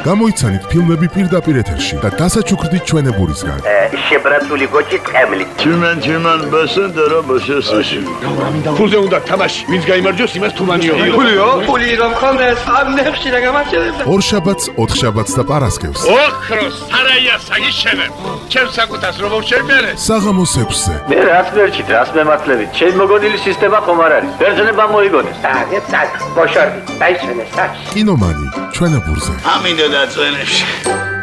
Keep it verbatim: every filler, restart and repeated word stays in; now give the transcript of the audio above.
გამოიცანით ფილმები პირდაპირ ეთერში და დასაჩუქრდით ჩვენებურისგან. შებრაცული გოჭი ტყემლით. Чиман, чиман, басენდა რა ბასესი. ფულზე უნდა თამაში, ვინც გაიმარჯვოს, იმას თუმანიო. ფულიო? ფული რომ ხონდეს, ამ ნებში რა გამარჯვებდა. ორ შაბათს, ოთხ შაბათს და პარასკევს. ოქროს, სარაია საგიშევებ. ჩემს საკუთას რომ შევმერე. საღამოს ექვსზე. მე რას მერჩით, რას მემართლებით? ჩემ მოგონილი სისტემა ხომ არ არის. ბერძნება მოიგონეს. აგე, წაკ, ბოშარდი, დაიცვენე, საჩ. კინომანი ჩვენებურზე. ამინდა დაწვენებში.